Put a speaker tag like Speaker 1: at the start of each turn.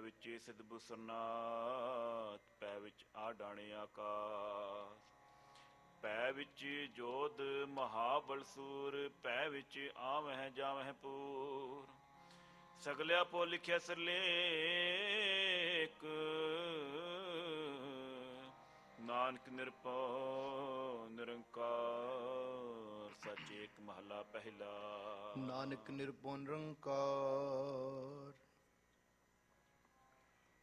Speaker 1: ਵਿੱਚ ਸਿਧ ਬੁਸਰਨਾਥ, ਪੈ ਵਿੱਚ ਆ ਡਾਣੇ ਆਕਾਸ। ਪੈ ਵਿੱਚ ਜੋਧ ਮਹਾਬਲਸੂਰ, ਪੈ ਵਿੱਚ ਆਵਹਿ ਜਾਵਹਿ ਪੂਰ। ਸਗਲਿਆ ਪੋ ਲਿਖਿਆ ਸਿਰਲੇਖ, ਨਾਨਕ ਨਿਰਭਉ ਨਿਰੰਕਾਰ। ਸਚ ਏਕ ਮਹਲਾ ਪਹਿਲਾ।
Speaker 2: ਨਾਨਕ ਨਿਰਭਉ ਨਿਰੰਕਾਰ।